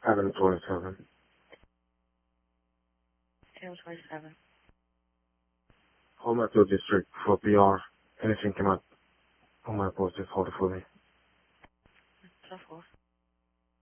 Adam 27. Adam 27. Home Metro District for PR. Anything came up on my post, just hold it for me. 12-4.